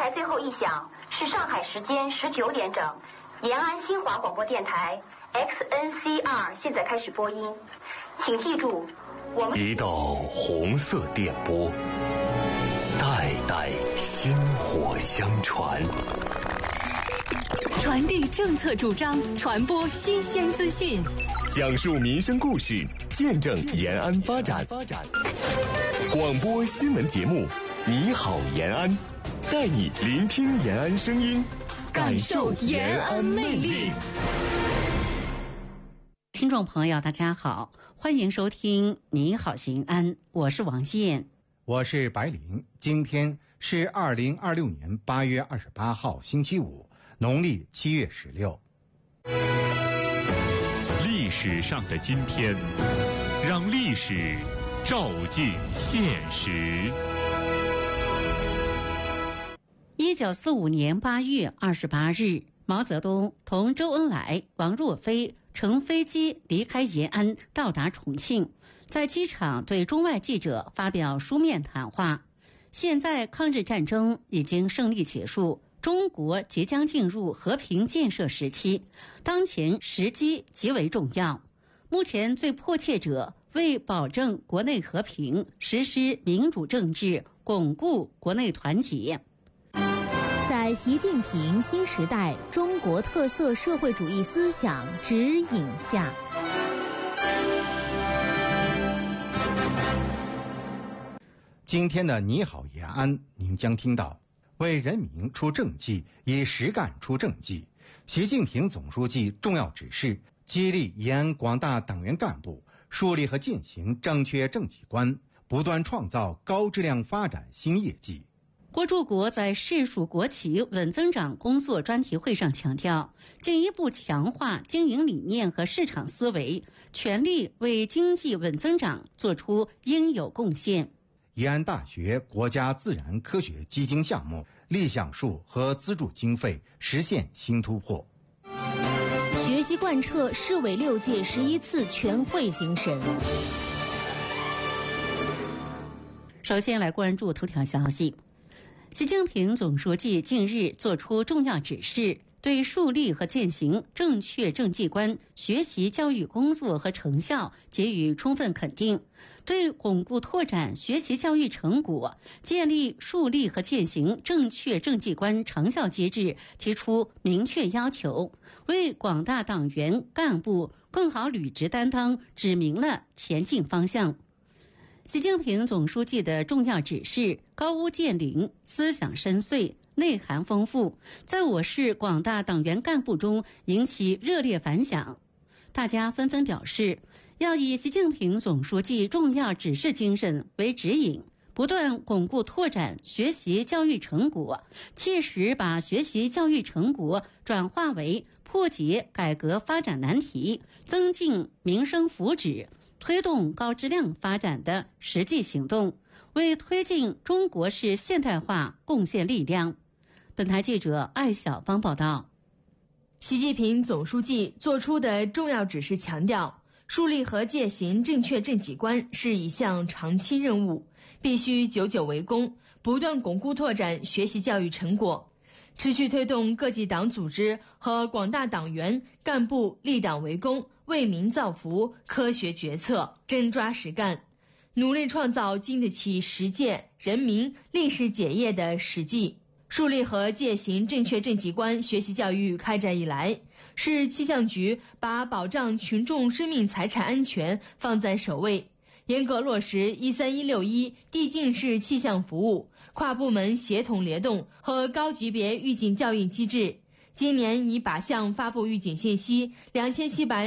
才最后一响是上海时间19点整，延安新华广播电台 XNCR 现在开始播音，请记住，我们一道红色电波，代代薪火相传， 传递政策主张，传播新鲜资讯， 讲述民生故事，见证延安发展。广播新闻节目，你好延安，带你聆听延安声音，感受延安魅力。 听众朋友大家好，欢迎收听你好延安，我是王燕， 我是白灵。今天是2026年8月28号星期五，农历7月16。 历史上的今天，让历史照进现实。 1945年8月28日，毛泽东同周恩来、王若飞乘飞机离开延安，到达重庆，在机场对中外记者发表书面谈话。现在抗日战争已经胜利结束，中国即将进入和平建设时期，当前时机极为重要。目前最迫切者，为保证国内和平，实施民主政治，巩固国内团结。 在习近平新时代中国特色社会主义思想指引下， 今天的你好延安，您将听到为人民出政绩，以实干出政绩。习近平总书记重要指示，激励延安广大党员干部树立和践行正确政绩观，不断创造高质量发展新业绩。 郭柱国在市属国企稳增长工作专题会上强调，进一步强化经营理念和市场思维，全力为经济稳增长做出应有贡献。 延安大学国家自然科学基金项目立项数和资助经费实现新突破， 学习贯彻市委6届11次全会精神。 首先来关注头条消息。习近平总书记近日作出重要指示，对树立和践行正确政绩观学习教育工作和成效给予充分肯定，对巩固拓展学习教育成果，建立树立和践行正确政绩观长效机制提出明确要求，为广大党员干部更好履职担当指明了前进方向。习近平总书记的重要指示高屋建瓴，思想深邃，内涵丰富，在我市广大党员干部中引起热烈反响。大家纷纷表示，要以习近平总书记重要指示精神为指引，不断巩固拓展学习教育成果，切实把学习教育成果转化为破解改革发展难题、增进民生福祉、推动高质量发展的实际行动，为推进中国式现代化贡献力量。本台记者艾小芳报道。 习近平总书记作出的重要指示强调，树立和践行正确政绩观是一项长期任务，必须久久为功，不断巩固拓展学习教育成果，持续推动各级党组织和广大党员干部立党为公，为民造福，科学决策，真抓实干，努力创造经得起实践、人民、历史检验的实际。树立和践行正确政绩观学习教育开展以来，市气象局把保障群众生命财产安全放在首位，严格落实13161递进式气象服务、跨部门协同联动和高级别预警教育机制。今年已靶向发布预警信息2700